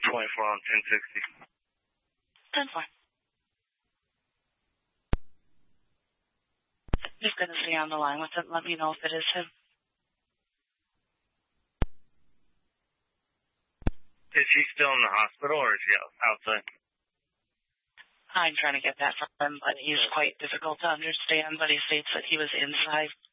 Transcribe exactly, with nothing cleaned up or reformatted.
twenty-four on ten sixty. ten four. Just going to stay on the line with him. Let me know if it is him. Is she still in the hospital or is she outside? I'm trying to get that from him, but he's quite difficult to understand, but he states that he was inside.